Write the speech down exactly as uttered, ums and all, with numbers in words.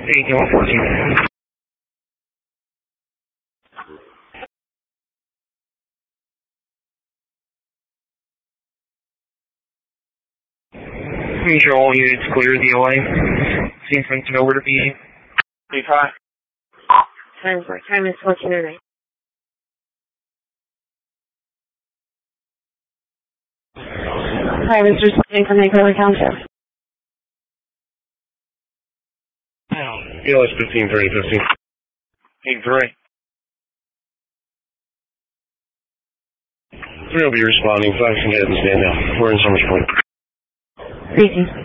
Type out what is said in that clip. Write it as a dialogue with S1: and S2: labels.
S1: eighteen one fourteen. Control all units clear the O A. Seems like to know where to be.
S2: Be fine.
S3: Time for time is fourteen oh nine. Hi, Mister Spring from Naquilla Township.
S2: E L S fifteen thirty fifteen. eight three. three will be responding. Flags can get it and stand down. We're in Summers Point.
S3: Greetings.